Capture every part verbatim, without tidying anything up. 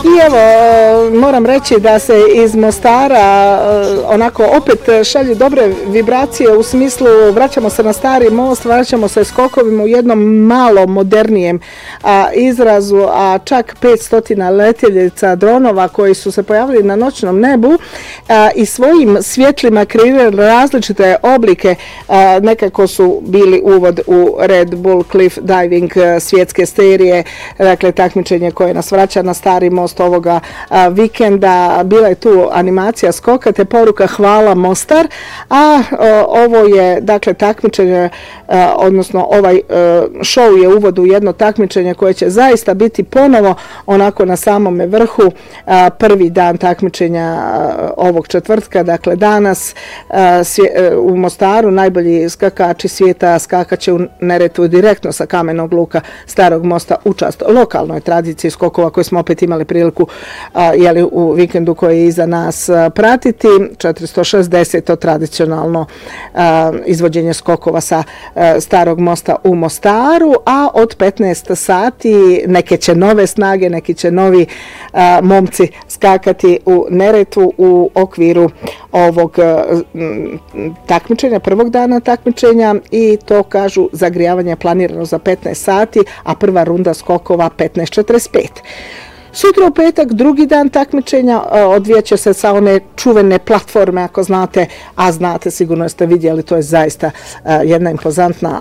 I evo, moram reći da se iz Mostara onako opet šalju dobre vibracije u smislu vraćamo se na stari most, vraćamo se skokovima u jednom malo modernijem a, izrazu, a čak petsto letjeljica dronova koji su se pojavili na noćnom nebu a, i svojim svjetlima kreirali različite oblike, a, nekako su bili uvod u Red Bull Cliff Diving svjetske serije, dakle takmičenje koje nas vraća na stari most ovoga a, vikenda. Bila je tu animacija skoka te poruka hvala Mostar, a, a ovo je dakle takmičenje, a, odnosno ovaj a, show je uvod u jedno takmičenje koje će zaista biti ponovo onako na samome vrhu. A, prvi dan takmičenja a, ovog četvrtka, dakle danas a, svje, a, u Mostaru najbolji skakači svijeta skakaće u Neretvu direktno sa Kamenog luka Starog mosta u čast lokalnoj tradiciji skokova koje smo opet imali priliku a, jeli, u vikendu koji je iza nas a, pratiti. četiristo šezdeset tradicionalno a, izvođenje skokova sa a, Starog mosta u Mostaru, a od petnaest sati neke će nove snage, neki će novi a, momci skakati u Neretvu u okviru ovog a, m, takmičenja, prvog dana takmičenja, i to kažu zagrijavanje planirano za petnaest sati, a prva runda skokova petnaest četrdeset pet. Sutra u petak, drugi dan takmičenja, odvijaće se sa one čuvene platforme, ako znate, a znate, sigurno ste vidjeli, to je zaista jedna impozantna,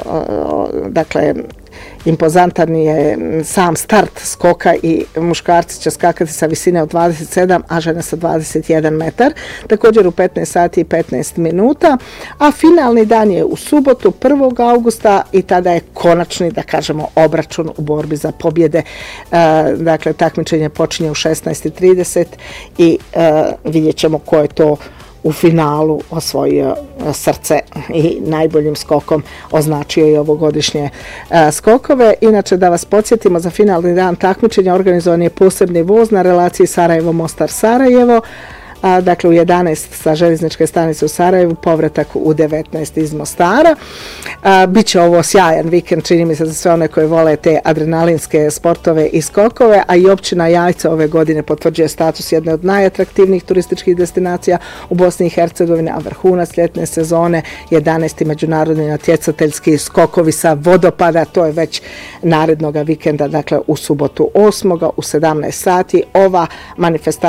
dakle, impozantan je sam start skoka i muškarci će skakati sa visine od dvadeset sedam, a žene sa dvadeset jedan metar, također u petnaest sati i petnaest minuta, a finalni dan je u subotu prvog augusta i tada je konačni, da kažemo, obračun u borbi za pobjede. Dakle, takmičenje počinje u šesnaest i trideset i vidjet ćemo ko je to u finalu osvojio srce i najboljim skokom označio i ovogodišnje skokove. Inače, da vas podsjetimo, za finalni dan takmičenja organizovan je posebni voz na relaciji Sarajevo-Mostar-Sarajevo, a, dakle u jedanaest sa željezničke stanice u Sarajevu, povratak u devetnaest iz Mostara. A, biće ovo sjajan vikend, čini mi se, za sve one koje vole te adrenalinske sportove i skokove, a i općina Jajce ove godine potvrđuje status jedne od najatraktivnijih turističkih destinacija u Bosni i Hercegovini, a vrhunac ljetne sezone jedanaesti međunarodni natjecateljski skokovi sa vodopada, to je već narednog vikenda, dakle u subotu osmog u sedamnaest sati. Ova manifestacija